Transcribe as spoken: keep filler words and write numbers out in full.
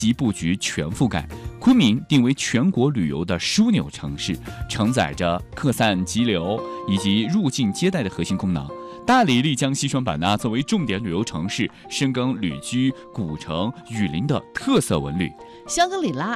及布局全覆盖，昆明定为全国旅游的枢纽城市，承载着客散集流以及入境接待的核心功能。大理、丽江、西双版纳作为重点旅游城市，深耕旅居、古城、雨林的特色文旅。 香格里拉